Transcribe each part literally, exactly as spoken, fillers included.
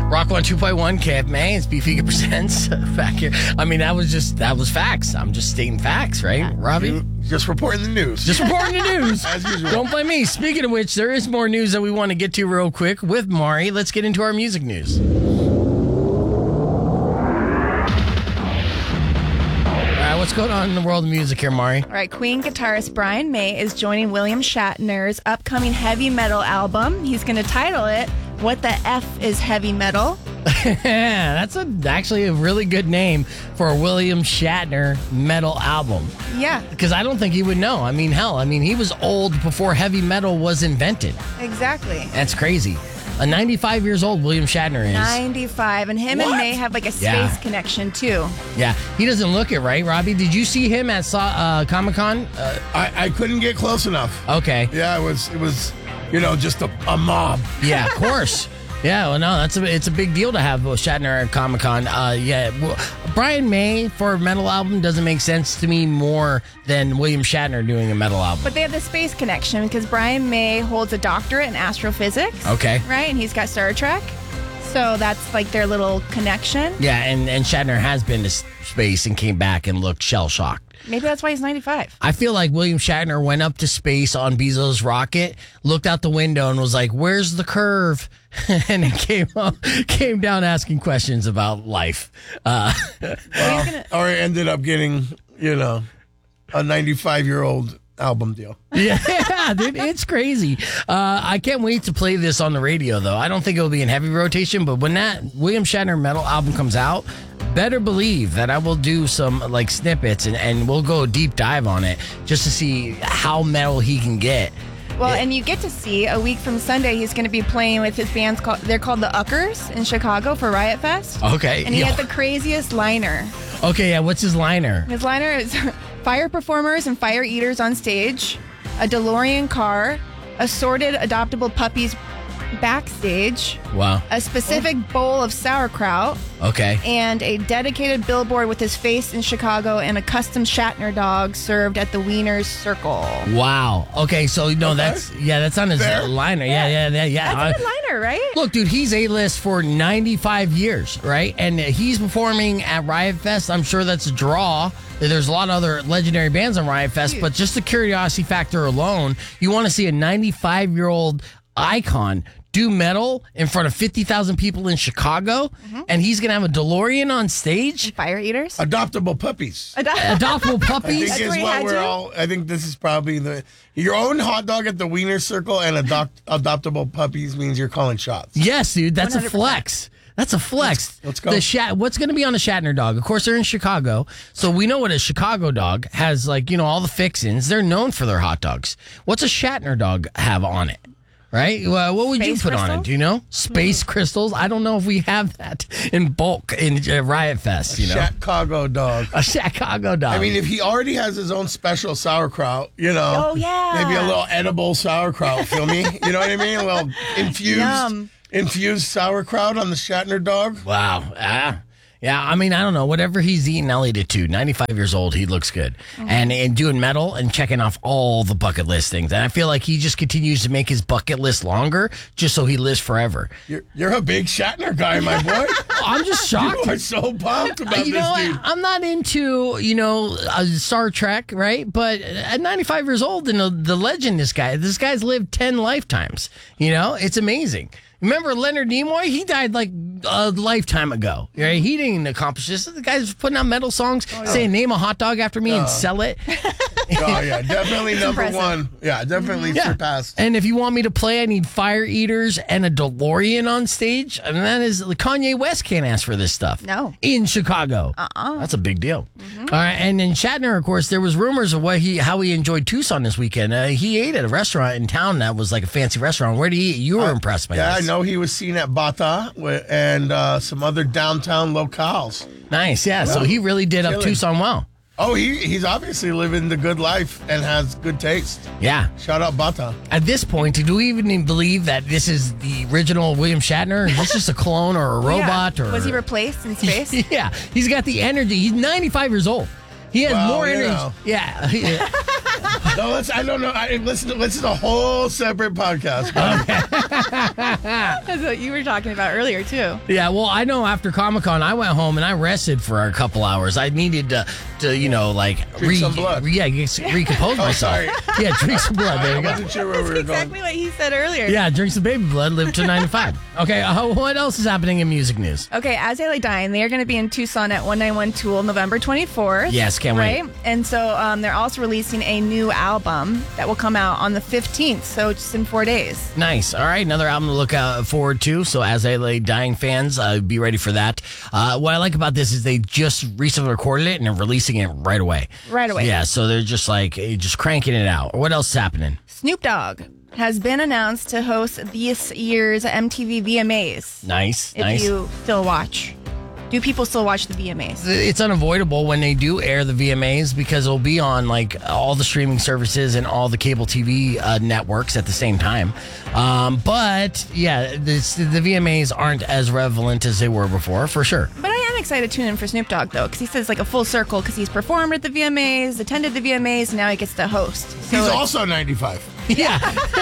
Rock one two point one, K F M A, it's Beefy Presents back here. I mean, that was just, that was facts. I'm just stating facts, right, yeah. Robbie? Just reporting the news. Just reporting the news. As usual. Don't blame me. Speaking of which, there is more news that we want to get to real quick with Mari. Let's get into our music news. What's going on in the world of music here, Mari? All right, Queen guitarist Brian May is joining William Shatner's upcoming heavy metal album. He's going to title it, What the F is Heavy Metal? Yeah, that's a, actually a really good name for a William Shatner metal album. Yeah. Because I don't think he would know. I mean, hell, I mean, he was old before heavy metal was invented. Exactly. That's crazy. A ninety-five years old William Shatner is. ninety-five. And him what? and May have like a space yeah. connection, too. Yeah. He doesn't look it, right, Robbie? Did you see him at uh, Comic-Con? Uh, I, I couldn't get close enough. Okay. Yeah, it was, it was you know, just a, a mob. Yeah, of course. Yeah, well, no, that's a, it's a big deal to have Shatner at Comic-Con. Uh, yeah, well, Brian May for a metal album doesn't make sense to me more than William Shatner doing a metal album. But they have the space connection because Brian May holds a doctorate in astrophysics. Okay. Right? And he's got Star Trek. So that's like their little connection. Yeah, and, and Shatner has been to space and came back and looked shell-shocked. Maybe that's why he's ninety-five. I feel like William Shatner went up to space on Bezos' rocket, looked out the window and was like, where's the curve? And it came up, came down asking questions about life. Uh, well, gonna- or ended up getting, you know, a ninety-five-year-old album deal. Yeah, dude, it's crazy. Uh, I can't wait to play this on the radio, though. I don't think it'll be in heavy rotation, but when that William Shatner metal album comes out, better believe that I will do some like snippets and, and we'll go deep dive on it just to see how metal he can get. Well, and you get to see a week from Sunday, he's going to be playing with his bands. Called, they're called the Uckers in Chicago for Riot Fest. Okay. And he Yo. has the craziest liner. Okay, yeah. What's his liner? His liner is fire performers and fire eaters on stage, a DeLorean car, assorted adoptable puppies backstage. Wow. A specific bowl of sauerkraut. Okay. And a dedicated billboard with his face in Chicago and a custom Shatner dog served at the Wiener's Circle. Wow. Okay, so no, okay. that's yeah, that's on his Fair. liner. Yeah, yeah, yeah, yeah. That's a good liner, right? Look, dude, he's A-list for ninety-five years, right? And he's performing at Riot Fest. I'm sure that's a draw. There's a lot of other legendary bands on Riot Fest, but just the curiosity factor alone, you want to see a ninety-five-year-old icon do metal in front of fifty thousand people in Chicago, mm-hmm. and he's going to have a DeLorean on stage? And fire eaters? Adoptable puppies. Ad- Adoptable puppies? I think is what we're to? all, I think this is probably the, your own hot dog at the Wiener Circle and adopt, adoptable puppies means you're calling shots. Yes, dude, that's one hundred percent. a flex. That's a flex. Let's, let's go. The Shat, what's going to be on a Shatner dog? Of course, they're in Chicago, so we know what a Chicago dog has, like, you know, all the fixins. They're known for their hot dogs. What's a Shatner dog have on it? Right? Well, what would Space you put crystals? on it? Do you know? Space mm. crystals? I don't know if we have that in bulk in uh, Riot Fest, you know? Chicago dog. A Chicago dog. I mean, if he already has his own special sauerkraut, you know. Oh, yeah. Maybe a little edible sauerkraut, feel me? You know what I mean? A little infused. Yum. Infused sauerkraut on the Shatner dog. Wow. Ah. Yeah, I mean, I don't know. Whatever he's eating, I'll eat it too. ninety-five years old, he looks good. Mm-hmm. And, and doing metal and checking off all the bucket list things. And I feel like he just continues to make his bucket list longer just so he lives forever. You're, you're a big Shatner guy, my boy. I'm just shocked. You are so pumped about you this know, dude. I, I'm not into, you know, uh, Star Trek, right? But at ninety-five years old, and the, the legend, this guy, this guy's lived ten lifetimes. You know, it's amazing. Remember Leonard Nimoy? He died like a lifetime ago. Right? He didn't accomplish this. The guy's putting out metal songs, oh, yeah. saying "Name a hot dog after me" uh, and sell it. Oh yeah, definitely number impressive. one. Yeah, definitely yeah. surpassed. And if you want me to play, I need fire eaters and a DeLorean on stage. I mean, that is Kanye West can't ask for this stuff. No, in Chicago. Uh-uh. That's a big deal. Mm-hmm. All right, and then Shatner, of course, there was rumors of what he how he enjoyed Tucson this weekend. Uh, he ate at a restaurant in town that was like a fancy restaurant. Where did he eat? You were uh, impressed by yeah, this. I know he was seen at Bata and uh, some other downtown locales. Nice, yeah. Well, so he really did up Tucson well. Oh, he he's obviously living the good life and has good taste. Yeah. Shout out Bata. At this point, do we even believe that this is the original William Shatner? Is this just a clone or a robot? Yeah. Or was he replaced in space? Yeah. He's got the energy. He's ninety-five years old. He has well, more energy. Know. Yeah. No, let's. I don't know. I listen. To, listen to a whole separate podcast. That's what you were talking about earlier, too. Yeah, well, I know after Comic-Con, I went home and I rested for a couple hours. I needed to, to you know, like... Drink some blood. Yeah, recompose Oh, myself. sorry. Yeah, drink some blood. There I you go. wasn't sure where That's we were going. exactly what he said earlier. Yeah, drink some baby blood, live to ninety-five. Okay, uh, what else is happening in music news? Okay, As I Lay Dying, they are going to be in Tucson at one ninety-one Tool November twenty-fourth. Yes, can't wait. Right? And so um, they're also releasing a new album that will come out on the fifteenth, so just in four days. Nice. All right, another album to look out forward to. So As I Lay Dying fans, uh, be ready for that. Uh, what I like about this is they just recently recorded it and are releasing it right away. Right away. Yeah, so they're just like, eh, just cranking it out. What else is happening? Snoop Dogg has been announced to host this year's M T V V M As. Nice, If nice. you still watch. Do people still watch the V M As? It's unavoidable when they do air the V M As because it'll be on like all the streaming services and all the cable T V uh, networks at the same time. Um, but yeah, this, the V M As aren't as relevant as they were before, for sure. But I am excited to tune in for Snoop Dogg, though, because he says like a full circle because he's performed at the V M As, attended the V M As, and now he gets to host. So He's it's- also ninety-five. Yeah,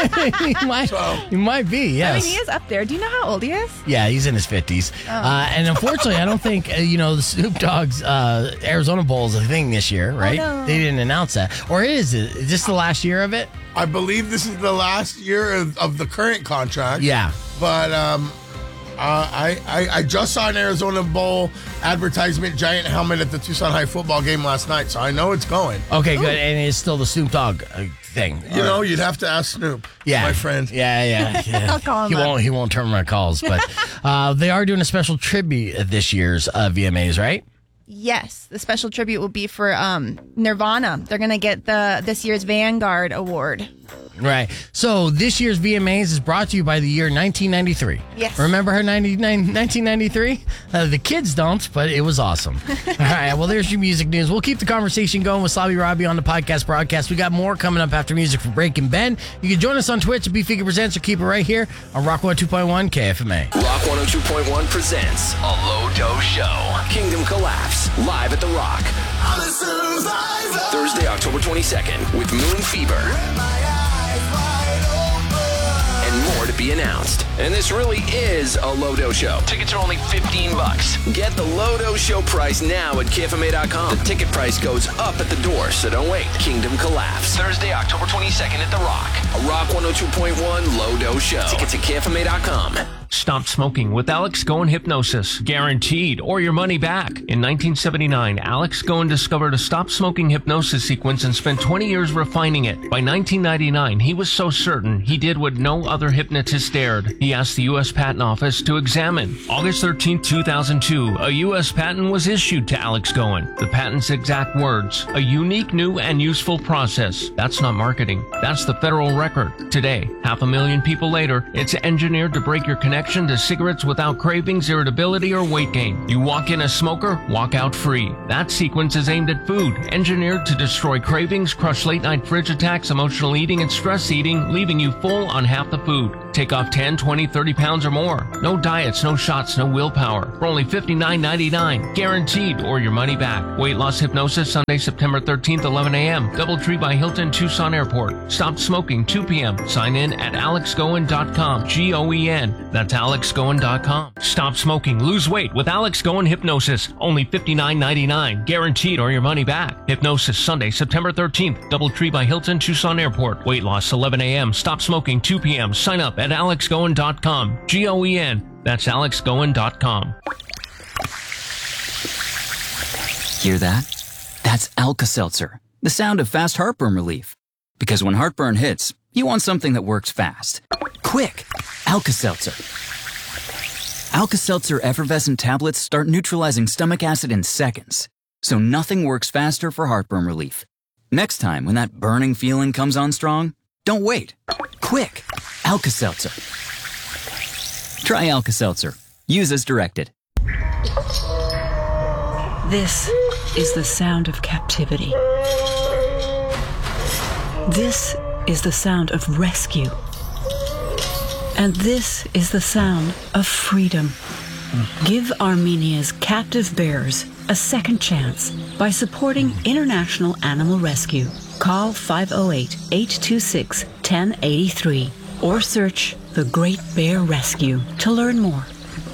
he might. He might be. Yes. I mean, he is up there. Do you know how old he is? Yeah, he's in his fifties. Uh, and unfortunately, I don't think, uh, you know, the Snoop Dogg's uh, Arizona Bowl is a thing this year, right? no. They didn't announce that. Or is it? Is this the last year of it? I believe this is the last year of, of the current contract. Yeah. But um, uh, I, I I just saw an Arizona Bowl advertisement, giant helmet at the Tucson High football game last night, so I know it's going. Okay, good. And it's still the Snoop Dogg uh, thing. You know, you'd have to ask Snoop, Yeah, my friend. Yeah, yeah, yeah. I'll call him He up. won't. He won't turn my calls. But uh, they are doing a special tribute at this year's uh, V M As, right? Yes, the special tribute will be for um, Nirvana. They're going to get the this year's Vanguard Award. Right. So this year's V M As is brought to you by the year nineteen ninety-three. Yes. Remember her ninety-nine nineteen ninety-three? Uh, the kids don't, but it was awesome. All right. Well, there's your music news. We'll keep the conversation going with Slavi Robbie on the podcast broadcast. We got more coming up after music for Breaking Ben. You can join us on Twitch at B Figure Presents or keep it right here on Rock one oh two point one K F M A. Rock one oh two point one presents a Low Dose Show. Kingdom Collapse, live at The Rock. Thursday, October twenty-second, with Moon Fever. And more to be announced. And this really is a Low Dose Show. Tickets are only fifteen bucks. Get the Low Dose Show price now at K F M A dot com. The ticket price goes up at the door, so don't wait. Kingdom Collapse. Thursday, October twenty-second at The Rock. A Rock one oh two point one Low Dose Show. Tickets at K F M A dot com. Stop smoking with Alex Goen Hypnosis. Guaranteed, or your money back. In nineteen seventy-nine, Alex Goen discovered a stop smoking hypnosis sequence and spent twenty years refining it. By nineteen ninety-nine, he was so certain he did what no other hypnotist dared. He asked the U S Patent Office to examine. August thirteenth, two thousand two, a U S patent was issued to Alex Goen. The patent's exact words: a unique, new, and useful process. That's not marketing. That's the federal record. Today, half a million people later, it's engineered to break your connection to cigarettes without cravings, irritability, or weight gain. You walk in a smoker, walk out free. That sequence is aimed at food, engineered to destroy cravings, crush late-night fridge attacks, emotional eating, and stress eating, leaving you full on half the food. Take off ten, twenty, thirty pounds or more. No diets, no shots, no willpower. For only fifty-nine ninety-nine. Guaranteed, or your money back. Weight loss hypnosis, Sunday, September thirteenth, eleven a.m. Doubletree by Hilton, Tucson Airport. Stop smoking, two p.m. Sign in at alex goen dot com. G O E N. That's alex goen dot com. Stop smoking, lose weight with Alex Goen Hypnosis. Only fifty-nine ninety-nine. Guaranteed, or your money back. Hypnosis, Sunday, September thirteenth. Doubletree by Hilton, Tucson Airport. Weight loss, eleven a.m. Stop smoking, two p.m. Sign up at alex goen dot com. G O E N. That's alex goen dot com. Hear that? That's Alka-Seltzer, the sound of fast heartburn relief. Because when heartburn hits, you want something that works fast. Quick! Alka-Seltzer. Alka-Seltzer effervescent tablets start neutralizing stomach acid in seconds. So nothing works faster for heartburn relief. Next time when that burning feeling comes on strong, don't wait. Quick! Alka-Seltzer. Try Alka-Seltzer. Use as directed. This is the sound of captivity. This is the sound of rescue. And this is the sound of freedom. Give Armenia's captive bears a second chance by supporting International Animal Rescue. Call five oh eight, eight two six, one oh eight three or search The Great Bear Rescue to learn more.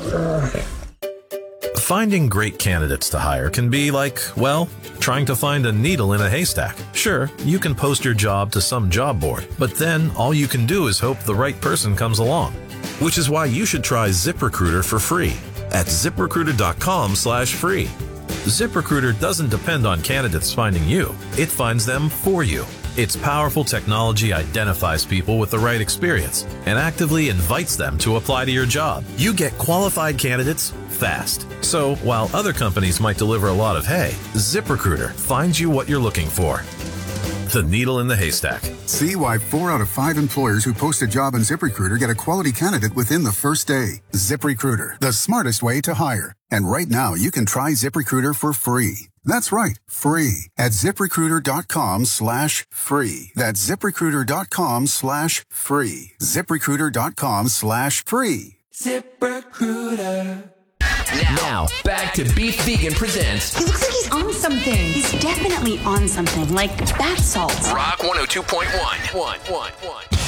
Finding great candidates to hire can be like, well, trying to find a needle in a haystack. Sure, you can post your job to some job board, but then all you can do is hope the right person comes along. Which is why you should try ZipRecruiter for free at ZipRecruiter.com slash free. ZipRecruiter doesn't depend on candidates finding you. It finds them for you. Its powerful technology identifies people with the right experience and actively invites them to apply to your job. You get qualified candidates fast. So while other companies might deliver a lot of hay, ZipRecruiter finds you what you're looking for. The needle in the haystack. See why four out of five employers who post a job on ZipRecruiter get a quality candidate within the first day. ZipRecruiter, the smartest way to hire. And right now, you can try ZipRecruiter for free. That's right, free at ZipRecruiter.com slash free. That's ZipRecruiter.com slash free. ZipRecruiter.com slash free. ZipRecruiter. Now, back to Beef Vegan Presents. He looks like he's on something. He's definitely on something, like bath salts. Rock one oh two point one. One, one, one.